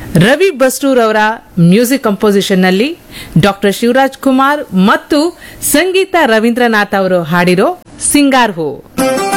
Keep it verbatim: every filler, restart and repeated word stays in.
ರವಿ ಬಸ್ರೂರ್ ಅವರ music composition ನಲ್ಲಿ doctor Shivraj Kumar ಮತ್ತು ಸಂಗೀತ ರವೀಂದ್ರನಾಥ್ ಅವರು ಹಾಡಿರೋ ಸಿಂಗಾರ್ ಹೋ.